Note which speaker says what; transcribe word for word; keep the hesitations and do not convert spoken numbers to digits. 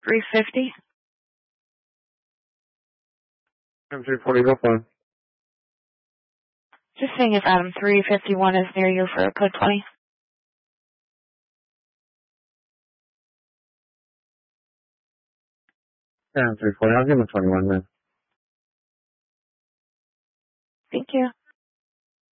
Speaker 1: three fifty.
Speaker 2: Adam three forty, go for it.
Speaker 1: Just seeing if Adam three fifty-one is near you for code twenty.
Speaker 2: Adam three forty, I'll give him a twenty-one then.